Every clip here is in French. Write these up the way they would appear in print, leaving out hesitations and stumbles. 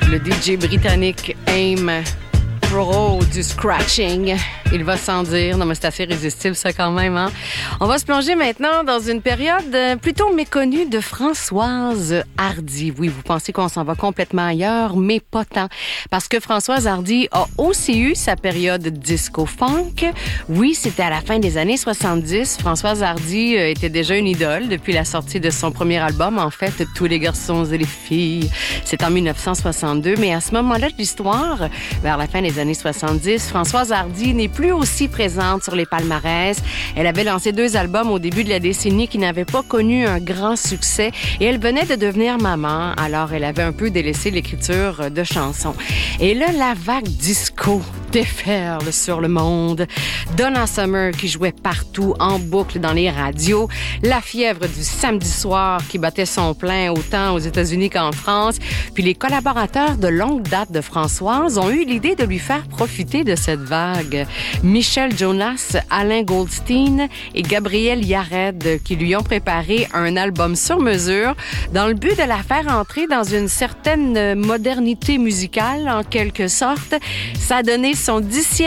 Le DJ britannique Aim Pro du scratching. Il va sans dire. Non, mais c'est assez irrésistible, ça, quand même, hein? On va se plonger maintenant dans une période plutôt méconnue de Françoise Hardy. Oui, vous pensez qu'on s'en va complètement ailleurs, mais pas tant. Parce que Françoise Hardy a aussi eu sa période disco-funk. Oui, c'était à la fin des années 70. Françoise Hardy était déjà une idole depuis la sortie de son premier album, en fait, Tous les garçons et les filles. C'est en 1962. Mais à ce moment-là de l'histoire, vers la fin des années 70, Françoise Hardy n'est plus aussi présente sur les palmarès. Elle avait lancé 2 albums au début de la décennie qui n'avaient pas connu un grand succès et elle venait de devenir maman, alors elle avait un peu délaissé l'écriture de chansons. Et là, la vague disco déferle sur le monde. Donna Summer qui jouait partout en boucle dans les radios. La fièvre du samedi soir qui battait son plein autant aux États-Unis qu'en France. Puis les collaborateurs de longue date de Françoise ont eu l'idée de lui faire profiter de cette vague. Michel Jonas, Alain Goldstein et Gabriel Yared qui lui ont préparé un album sur mesure dans le but de la faire entrer dans une certaine modernité musicale en quelque sorte. Ça a donné son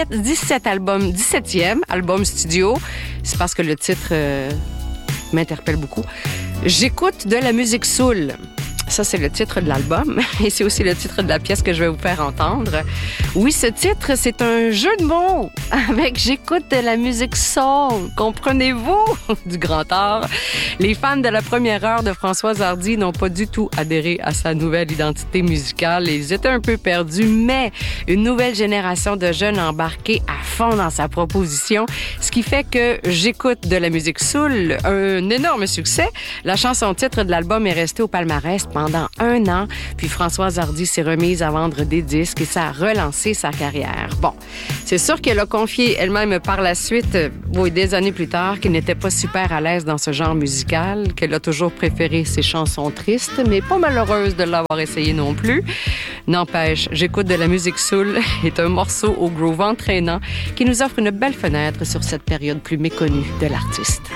17e album studio. C'est parce que le titre m'interpelle beaucoup. J'écoute de la musique soul. Ça, c'est le titre de l'album et c'est aussi le titre de la pièce que je vais vous faire entendre. Oui, ce titre, c'est un jeu de mots avec « J'écoute de la musique soul ». Comprenez-vous? Du grand art. Les fans de la première heure de Françoise Hardy n'ont pas du tout adhéré à sa nouvelle identité musicale. Ils étaient un peu perdus, mais une nouvelle génération de jeunes embarqués à fond dans sa proposition, ce qui fait que « J'écoute de la musique soul », un énorme succès. La chanson titre de l'album est restée au palmarès pendant 1 an, puis Françoise Hardy s'est remise à vendre des disques et ça a relancé sa carrière. Bon, c'est sûr qu'elle a confié elle-même par la suite, des années plus tard, qu'elle n'était pas super à l'aise dans ce genre musical, qu'elle a toujours préféré ses chansons tristes, mais pas malheureuse de l'avoir essayé non plus. N'empêche, J'écoute de la musique soul est un morceau au groove entraînant qui nous offre une belle fenêtre sur cette période plus méconnue de l'artiste.